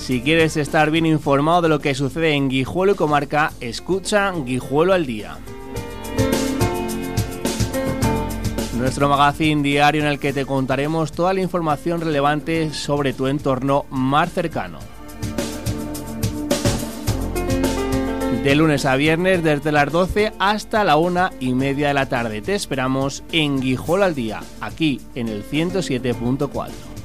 Si quieres estar bien informado de lo que sucede en Guijuelo y comarca, escucha Guijuelo al Día. Nuestro magazín diario en el que te contaremos toda la información relevante sobre tu entorno más cercano. De lunes a viernes desde las 12 hasta la 1:30 de la tarde. Te esperamos en Guijuelo al Día, aquí en el 107.4.